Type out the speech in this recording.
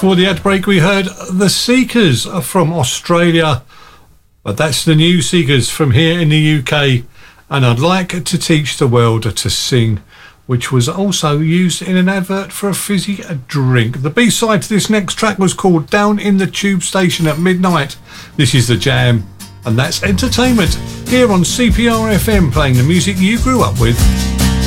Before the ad break, we heard The Seekers from Australia, but that's the New Seekers from here in the UK. And I'd like to teach the world to sing, which was also used in an advert for a fizzy drink. The B-side to this next track was called Down in the Tube Station at Midnight. This is The Jam, and that's entertainment here on CPR FM, playing the music you grew up with.